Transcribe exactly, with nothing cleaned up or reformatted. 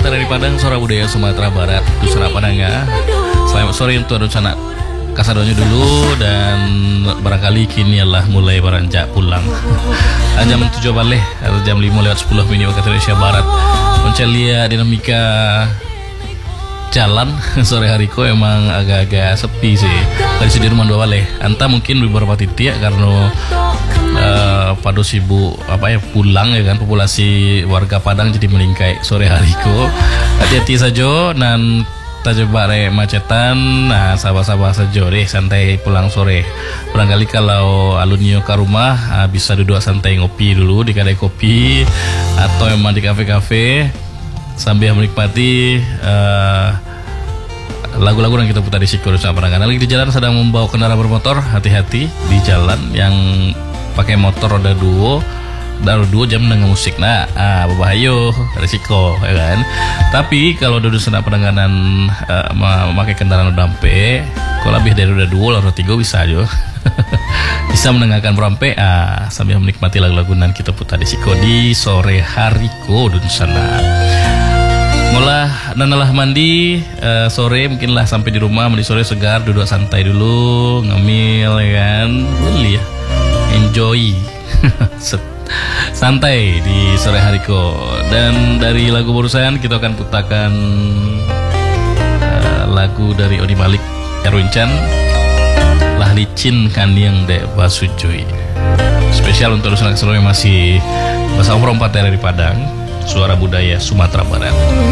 empat dari Padang, Suara Budaya Sumatera Barat, Dusun Padanga. Selamat sore untuk Dusun Kasadonyo dulu, dan barangkali kini adalah mulai beranjak pulang. Jam tujuh balik atau jam lima lewat sepuluh menit waktu Indonesia Barat. Mencelia dinamika jalan sore hari ko emang agak-agak sepi sih. Dari sini rumah dua balik. Anta mungkin beberapa titik karena uh, pada sibuk apa ya pulang ya kan, populasi warga Padang jadi meningkat sore hari ko. Hati-hati saja dan coba re macetan. Nah, sabar-sabar saja deh, santai pulang sore. Barangkali kalau alunio ke rumah uh, bisa duduk santai ngopi dulu di kedai kopi atau emang di kafe-kafe sambil menikmati uh, lagu-lagu yang kita putar di Siko Dusun Padanga. Lagi di jalan sedang membawa kendaraan bermotor, hati-hati di jalan. Yang pakai motor roda dua baru dua jam dengan musik, nah ah, berbahaya, resiko ya kan. Tapi kalau di Dusun Padanga uh, memakai kendaraan roda empat, kalau lebih dari roda dua, roda tiga bisa aja. Bisa mendengarkan berampe ah, sambil menikmati lagu-lagu yang kita putar di Siko di sore hari ko di sana. Mulah dan lah mandi uh, sore, mungkinlah sampai di rumah mandi sore segar, duduk santai dulu, ngemil ya kan, boleh ya, enjoy santai di sore hari ko. Dan dari lagu barusan kita akan putarkan uh, lagu dari Odi Malik Erwin Chan, Lah Licin Kaniang De Basujui, spesial untuk Dusun Kasadonyo yang masih bersama perempat dari Padang, Suara Budaya Sumatera Barat.